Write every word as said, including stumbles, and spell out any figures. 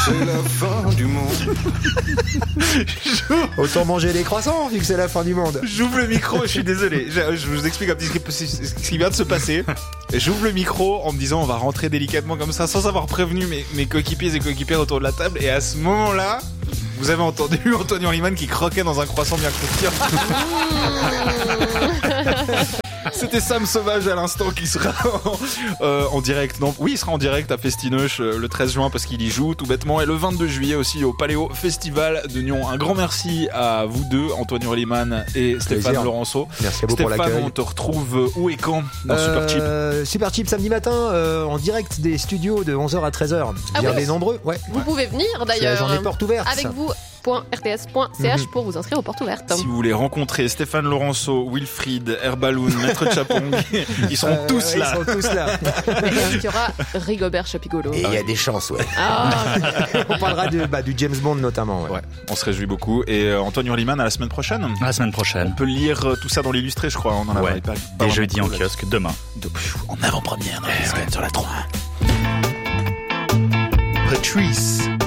c'est la fin du monde. Autant manger des croissants vu que c'est la fin du monde. J'ouvre le micro, je suis désolé. Je, je vous explique un petit ce qui vient de se passer. J'ouvre le micro en me disant on va rentrer délicatement comme ça sans avoir prévenu mes, mes coéquipiers et coéquipières autour de la table. Et à ce moment-là, vous avez entendu Antoine Hurlimann qui croquait dans un croissant bien croustillant. C'était Sam Sauvage à l'instant qui sera en, euh, en direct. Non, oui, il sera en direct à Festinoche euh, le treize juin parce qu'il y joue tout bêtement. Et le vingt-deux juillet aussi au Paléo Festival de Nyon. Un grand merci à vous deux, Antoine Hurlimann et Stéphane Plaisir. Laurenceau. Merci à vous pour Stéphane, l'accueil. on te retrouve où et quand dans Super Cheap? Euh, Super Cheap samedi matin euh, en direct des studios de onze heures à treize heures. Ah Bien oui. les nombreux. Ouais. Vous pouvez venir d'ailleurs. J'en ai porte ouverte. Avec vous. r t s point c h Mhm. pour vous inscrire aux portes ouvertes. Si vous voulez rencontrer Stéphane Laurenceau, Wilfried, Herbaloun, Maître Chapong, ils sont Euh, tous ouais, là. Ils sont tous là. Et il y aura Rigobert Chapigolo. Et il y a des chances, ouais. Ah, On parlera de, bah, du James Bond notamment. Ouais. Ouais, on se réjouit beaucoup. Et euh, Antoine Hurlimann à la semaine prochaine. À la semaine On prochaine. peut lire euh, tout ça dans l'illustré, je crois. On en a Ouais. pas, pas Dès vraiment jeudi en cool. kiosque, demain. De- pff, en avant-première dans Eh la semaine ouais. sur la trois. Patrice.